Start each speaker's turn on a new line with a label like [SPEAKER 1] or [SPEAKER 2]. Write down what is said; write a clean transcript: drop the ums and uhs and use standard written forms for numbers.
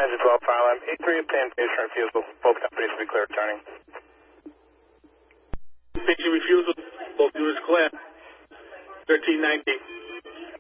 [SPEAKER 1] engine 12 file line. 83 obtained patient refusal. Both companies will be clear turning.
[SPEAKER 2] Patient refusal. Both units clear. 1390.